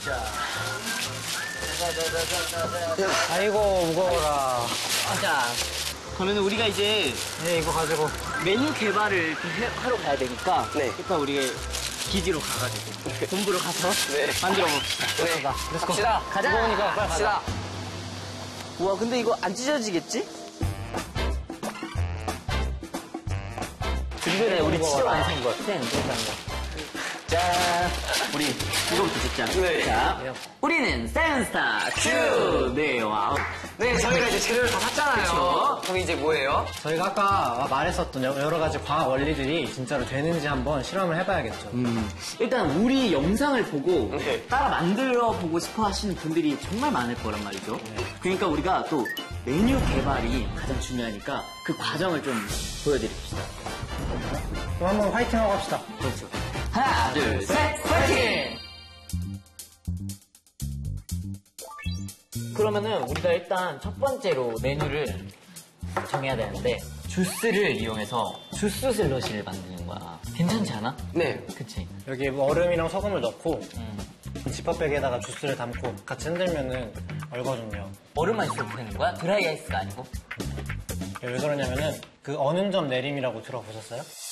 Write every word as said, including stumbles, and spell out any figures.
자. 자자자자자자. 아이고, 무거워라. 자. 그러면 우리가 이제 네, 이거 가지고 메뉴 개발을 좀 해, 하러 가야 되니까 네. 일단 우리 기지로 가가지고 본부로 가서 네. 만들어 봅시다. 네. 렛츠고. 갑시다. 가자. 무거우니까 빨리 가자. 갑시다. 우와, 근데 이거 안 찢어지겠지? 근데 우리 치료 안 산 것 같아. 짠. 우리 이거부터 듣자. 네. 자, 우리는 센스타 큐. 네, 와우. 네, 저희가 이제 재료를 다 샀잖아요. 그쵸. 그럼 이제 뭐예요? 저희가 아까 말했었던 여러 가지 과학 원리들이 진짜로 되는지 한번 실험을 해봐야겠죠. 음, 일단 우리 영상을 보고 네. 따라 만들어 보고 싶어 하시는 분들이 정말 많을 거란 말이죠. 그러니까 우리가 또 메뉴 개발이 가장 중요하니까 그 과정을 좀 보여드립시다. 그럼 한번 화이팅하고 합시다. 그렇죠. 하나, 둘, 셋, 파이팅! 그러면은 우리가 일단 첫 번째로 메뉴를 정해야 되는데 주스를 이용해서 주스 슬러시를 만드는 거야. 괜찮지 않아? 네. 그치? 여기 얼음이랑 소금을 넣고 음. 지퍼백에다가 주스를 담고 같이 흔들면은 얼거든요. 얼음만 있어도 되는 거야? 드라이 아이스가 아니고? 왜 그러냐면은 그 어느 점 내림이라고 들어보셨어요?